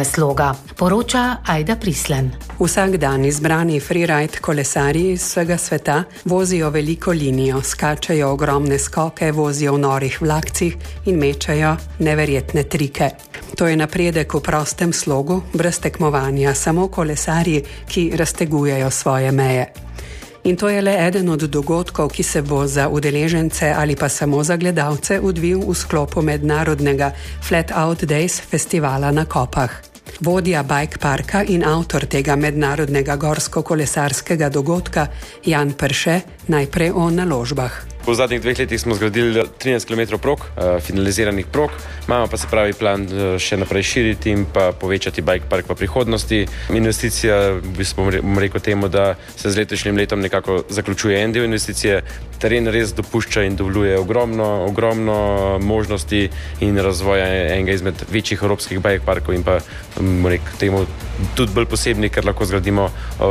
Sloga, poroča Ajda Prislen. Vsak dan izbrani freeride kolesarji iz vsega sveta vozijo veliko linijo, skačejo ogromne skoke, vozijo v norih vlakcih in mečajo neverjetne trike. To je napredek v prostem slogu, brez tekmovanja, samo kolesarji, ki raztegujejo svoje meje. In to je le eden od dogodkov, ki se bo za udeležence ali pa samo za gledalce odvil v sklopu mednarodnega Flat Out Days festivala na Kopah. Vodja bike parka in avtor tega mednarodnega gorsko-kolesarskega dogodka Jan Perše najprej o naložbah. V zadnjih 2 letih smo zgradili 13 km prog, finaliziranih prog, imamo pa se pravi plan še naprej širiti in pa povečati bike park v prihodnosti. Investicija, bom rekel temu, da se z letošnjim letom nekako zaključuje en del investicije. Teren res dopušča in dovoljuje ogromno možnosti in razvoja enega izmed večjih evropskih bike parkov in pa, bom rekel temu, tudi bolj posebni, ker lahko zgradimo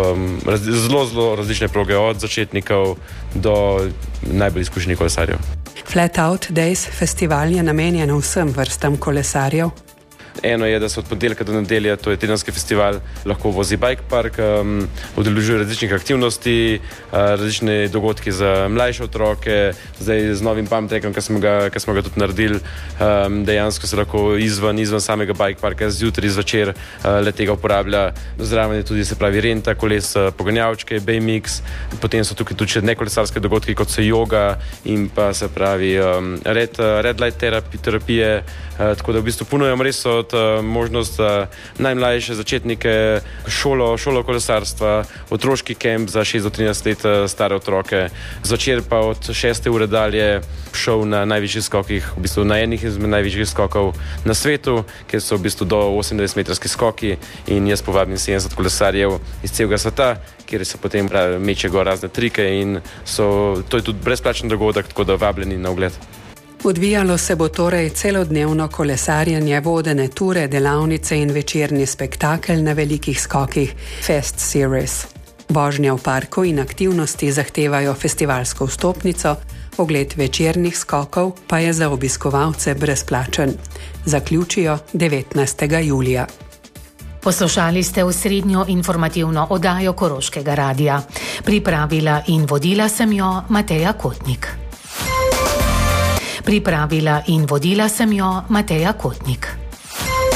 zelo različne proge, od začetnikov do najbolj izkušenih kolesarjev. Flat Out Days festival je namenjen vsem vrstam kolesarjev. Eno je, da se od ponedeljka do nedelje, to je tedenski festival, lahko vozi bike park, udeležuje različnih aktivnosti, različne dogodki za mlajše otroke, zdaj z novim pump trackom, ki smo ga tudi naredili, dejansko se lahko izven samega bike parka zjutraj, zvečer le-tega uporablja. Zraven je tudi, se pravi, renta koles, poganjavčke, BMX, potem so tukaj tudi še nekolesarske dogodki, kot so yoga in pa, se pravi, red light terapije, tako da v bistvu ponujamo res od možnost za najmlajše začetnike, šolo kolesarstva, otroški kemp za 6 do 13 let stare otroke, zvečer pa od 6. ure dalje šel na najvišjih skokih, v bistvu na enih izmed najvišjih skokov na svetu, kjer so v bistvu do 80-metrski skoki in jaz povabim 70 kolesarjev iz celega sveta, kjer se potem meče gor razne trike in to je tudi brezplačen dogodek, tako da vabljeni na ogled. Odvijalo se bo torej celodnevno kolesarjenje, vodene ture, delavnice in večerni spektakel na velikih skokih Fest Series. Vožnja v parku in aktivnosti zahtevajo festivalsko vstopnico, ogled večernih skokov pa je za obiskovalce brezplačen. Zaključijo 19. julija. Poslušali ste osrednjo informativno oddajo Koroškega radia. Pripravila in vodila sem jo Mateja Kotnik.